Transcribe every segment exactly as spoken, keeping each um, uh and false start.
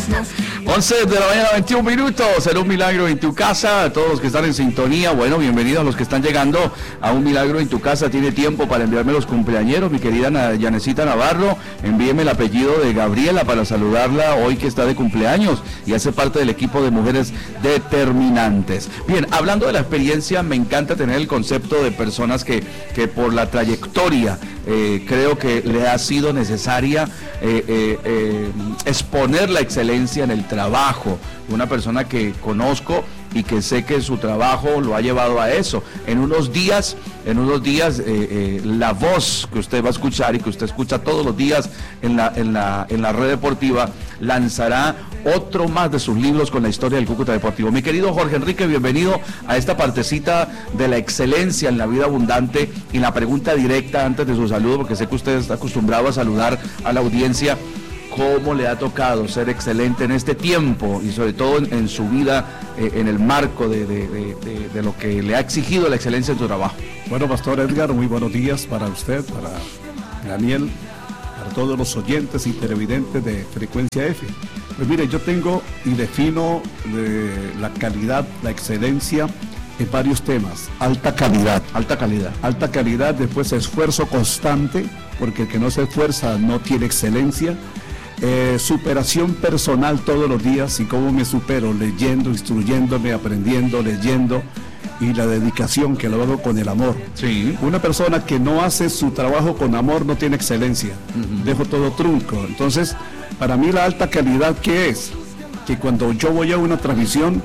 once de la mañana, veintiún minutos, será un milagro en tu casa. A todos los que están en sintonía, bueno, bienvenidos a los que están llegando a Un Milagro en tu Casa. Tiene tiempo para enviarme los cumpleañeros, mi querida Yanecita Navarro. Envíeme el apellido de Gabriela para saludarla hoy que está de cumpleaños y hace parte del equipo de mujeres determinantes. Bien, hablando de la experiencia, me encanta tener el concepto de personas que, que por la trayectoria eh, creo que le ha sido necesaria eh, eh, eh, exponer la excelencia en el trabajo. Una persona que conozco y que sé que su trabajo lo ha llevado a eso. En unos días, en unos días, eh, eh, la voz que usted va a escuchar y que usted escucha todos los días en la, en la, en la red deportiva, lanzará otro más de sus libros con la historia del Cúcuta Deportivo. Mi querido Jorge Enrique, bienvenido a esta partecita de la excelencia en la vida abundante y la pregunta directa antes de su saludo, porque sé que usted está acostumbrado a saludar a la audiencia. ¿Cómo le ha tocado ser excelente en este tiempo y sobre todo en, en su vida, eh, en el marco de, de, de, de, de lo que le ha exigido la excelencia en su trabajo? Bueno, Pastor Edgar, muy buenos días para usted, para Daniel, para todos los oyentes y televidentes de Frecuencia F. Pues mire, yo tengo y defino eh, la calidad, la excelencia en varios temas. Alta calidad. Alta calidad. Alta calidad, después esfuerzo constante, porque el que no se esfuerza no tiene excelencia. Eh, superación personal todos los días. Y cómo me supero, leyendo, instruyéndome, aprendiendo, leyendo, y la dedicación que lo hago con el amor. Sí. Una persona que no hace su trabajo con amor no tiene excelencia. Uh-huh. Dejo todo trunco. Entonces, para mí la alta calidad, ¿qué es? Que cuando yo voy a una transmisión,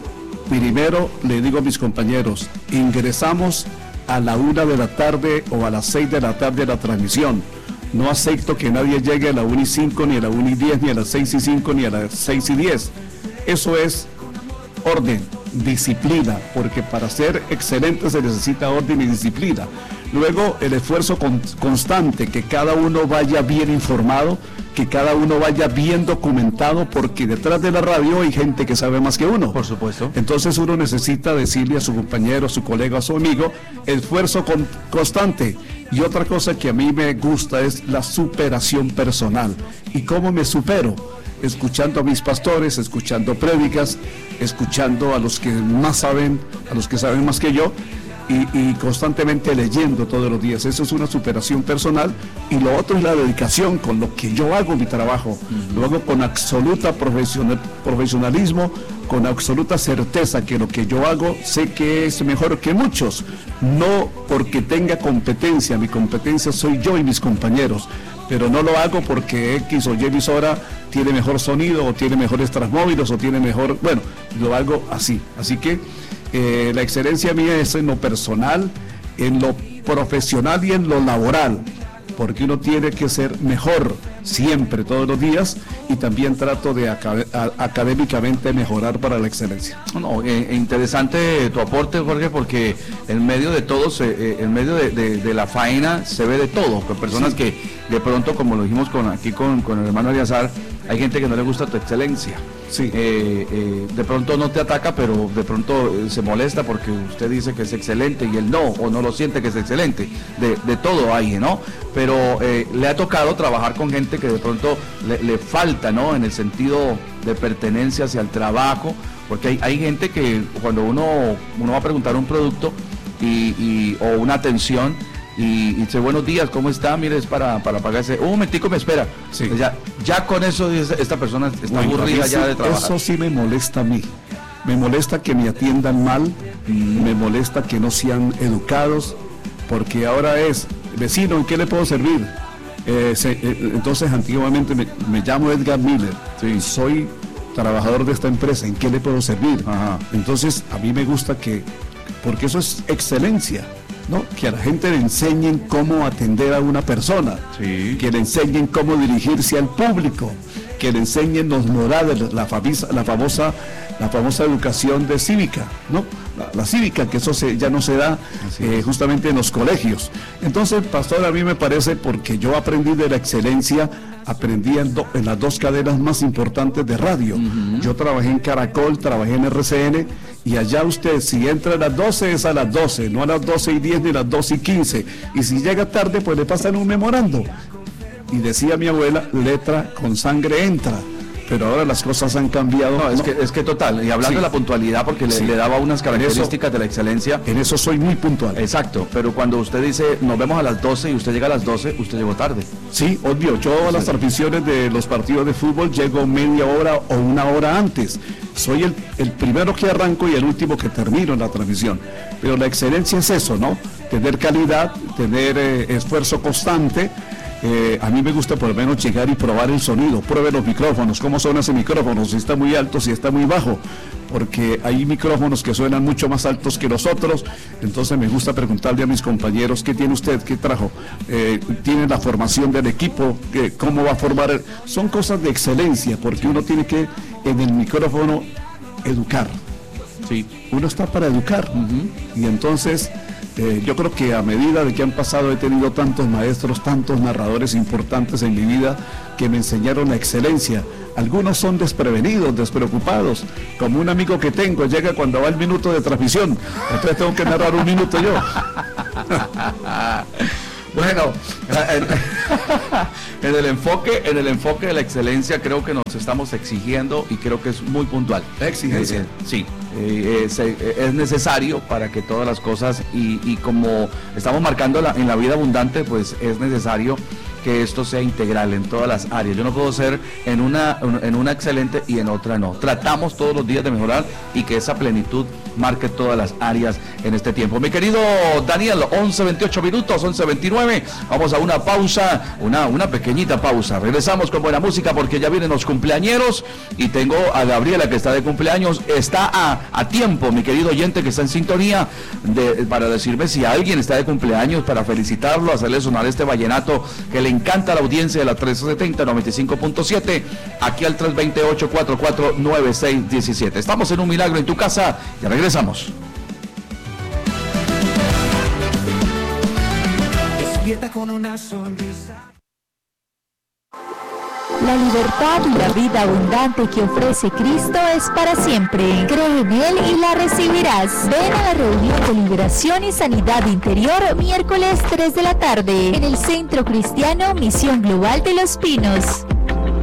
primero le digo a mis compañeros, ingresamos a la una de la tarde o a las seis de la tarde a la transmisión. No acepto que nadie llegue a la una y cinco, ni a la una y diez, ni a las seis y cinco, ni a las seis y diez. Eso es orden, disciplina, porque para ser excelente se necesita orden y disciplina. Luego, el esfuerzo con, constante, que cada uno vaya bien informado, que cada uno vaya bien documentado, porque detrás de la radio hay gente que sabe más que uno. Por supuesto. Entonces uno necesita decirle a su compañero, a su colega, a su amigo, esfuerzo con, constante. Y otra cosa que a mí me gusta es la superación personal. ¿Y cómo me supero? Escuchando a mis pastores, escuchando prédicas, escuchando a los que más saben, a los que saben más que yo, y, y constantemente leyendo todos los días. Eso es una superación personal. Y lo otro es la dedicación con lo que yo hago mi trabajo. Uh-huh. Lo hago con absoluta profesional, profesionalismo, con absoluta certeza que lo que yo hago sé que es mejor que muchos. No porque tenga competencia, mi competencia soy yo y mis compañeros. Pero no lo hago porque X o Y emisora tiene mejor sonido, o tiene mejores transmóviles, o tiene mejor... Bueno, lo hago así. Así que eh, la excelencia mía es en lo personal, en lo profesional y en lo laboral, porque uno tiene que ser mejor siempre, todos los días, y también trato de acad- a- académicamente mejorar para la excelencia. No, eh, interesante tu aporte, Jorge, porque en medio de todos, eh, en medio de, de, de la faena se ve de todo, con personas sí. que de pronto, como lo dijimos con, aquí con, con el hermano Eliazar, hay gente que no le gusta tu excelencia. Sí. Eh, eh, de pronto no te ataca, pero de pronto eh, se molesta porque usted dice que es excelente y él no, o no lo siente que es excelente. De, de todo hay, ¿no? Pero eh, le ha tocado trabajar con gente que de pronto le, le falta, ¿no? En el sentido de pertenencia hacia el trabajo, porque hay, hay gente que cuando uno, uno va a preguntar un producto y, y, o una atención, y, y dice, buenos días, ¿cómo está? Mire, es para, para pagarse. Un momentico, me espera. Sí. Pues ya, ya con eso esta persona está bueno, aburrida ya de trabajar. Eso sí me molesta a mí. Me molesta que me atiendan mal, mm. me molesta que no sean educados, porque ahora es, vecino, ¿en qué le puedo servir? Eh, se, eh, entonces, antiguamente me, me llamo Edgar Miller, sí. soy trabajador de esta empresa, ¿en qué le puedo servir? Ajá. Entonces, a mí me gusta que, porque eso es excelencia, ¿no? Que a la gente le enseñen cómo atender a una persona, sí. que le enseñen cómo dirigirse al público, que le enseñen los modales, la famosa, la famosa, la famosa educación de cívica, ¿no? La, la cívica, que eso se, ya no se da eh, justamente en los colegios. Entonces, pastor, a mí me parece, porque yo aprendí de la excelencia, aprendí en, do, en las dos cadenas más importantes de radio. Uh-huh. Yo trabajé en Caracol, trabajé en R C N, y allá usted, si entra a las doce, es a las doce, no a las doce y diez ni a las doce y quince. Y si llega tarde, pues le pasan un memorando. Y decía mi abuela, letra con sangre entra. pero ahora las cosas han cambiado. No, es, no. Que, es que total, y hablando sí. de la puntualidad, porque le, sí. le daba unas características eso, de la excelencia. En eso soy muy puntual. Exacto, pero cuando usted dice, nos vemos a las doce y usted llega a las doce, usted llegó tarde. Sí, obvio, yo a sí. las transmisiones de los partidos de fútbol llego media hora o una hora antes. Soy el, el primero que arranco y el último que termino en la transmisión. Pero la excelencia es eso, ¿no? Tener calidad, tener eh, esfuerzo constante. Eh, a mí me gusta por lo menos llegar y probar el sonido, pruebe los micrófonos, cómo suena ese micrófono, si está muy alto, si está muy bajo, porque hay micrófonos que suenan mucho más altos que los otros, entonces me gusta preguntarle a mis compañeros, ¿qué tiene usted? ¿Qué trajo? Eh, ¿Tiene la formación del equipo? ¿Qué, ¿Cómo va a formar? El... Son cosas de excelencia, porque uno tiene que en el micrófono educar. Sí. Uno está para educar, uh-huh. y entonces... Eh, yo creo que a medida de que han pasado he tenido tantos maestros, tantos narradores importantes en mi vida que me enseñaron la excelencia. Algunos son desprevenidos, despreocupados, como un amigo que tengo, llega cuando va el minuto de transmisión, entonces tengo que narrar un minuto yo. Bueno, en, en el enfoque, en el enfoque de la excelencia creo que nos estamos exigiendo y creo que es muy puntual. Exigencia. Eh, sí, eh, es, es necesario para que todas las cosas y, y como estamos marcando la, en la vida abundante, pues es necesario que esto sea integral en todas las áreas. Yo no puedo ser en una, en una excelente y en otra no. Tratamos todos los días de mejorar y que esa plenitud marque todas las áreas en este tiempo. Mi querido Daniel, once veintiocho minutos, once veintinueve, vamos a una pausa, una, una pequeñita pausa. Regresamos con buena música porque ya vienen los cumpleañeros y tengo a Gabriela que está de cumpleaños, está a, a tiempo, mi querido oyente que está en sintonía, de, para decirme si alguien está de cumpleaños, para felicitarlo, hacerle sonar este vallenato que le encanta la audiencia de la trece setenta, noventa y cinco punto siete, aquí al tres dos ocho, cuatro cuatro nueve seis uno siete. Estamos en Un Milagro en tu Casa, ya regresamos. Despierta con una sonrisa. La libertad y la vida abundante que ofrece Cristo es para siempre. Cree en Él y la recibirás. Ven a la reunión de liberación y sanidad interior miércoles tres de la tarde en el Centro Cristiano Misión Global de Los Pinos.